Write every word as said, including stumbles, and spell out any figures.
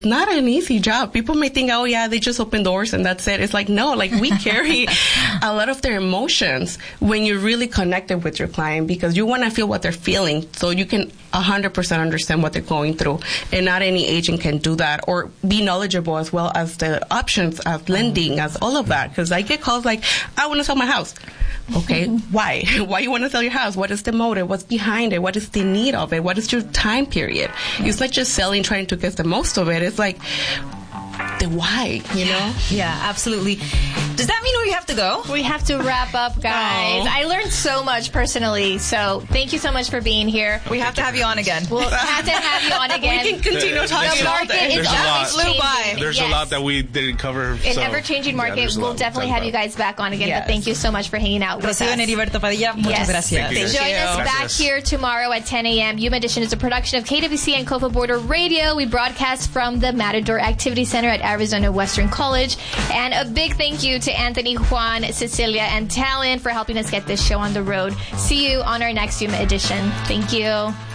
not an easy job. People may think, oh yeah, they just open doors and that's it. It's like, no, like we carry a lot of their emotions when you're really connected with your client, because you want to feel what they're feeling so you can one hundred percent understand what they're going through. And not any agent can do that, or be knowledgeable as well as the options, as lending, as all of that. Because I get calls like, I want to sell my house. Okay, why? Why you want to sell your house? What is the motive? What's behind it? What is the need of it? What is your time period? It's not just selling, trying to get the most of it. It's like the why, you know? Yeah, absolutely. Does that mean we have to go? We have to wrap up, guys. Oh. I learned so much personally, so thank you so much for being here. We have to have you on again. We'll have to have you on again. We can continue There- talking The all market day. is There's a lot. always Flew changing. by. There's Yes. a lot that we didn't cover. An so, ever-changing yeah, market. there's a We'll lot to definitely talk have you about. guys back on again, Yes. but thank you so much for hanging out with us. Rocío Heriberto Padilla, muchas Yes. gracias. Thank you, guys. Join us Gracias. back here tomorrow at ten a.m. Yuma Edition is a production of K W C and Copa Border Radio. We broadcast from the Matador Activity Center at Arizona Western College. And a big thank you to Anthony, Juan, Cecilia, and Talon for helping us get this show on the road. See you on our next Yuma Edition. Thank you.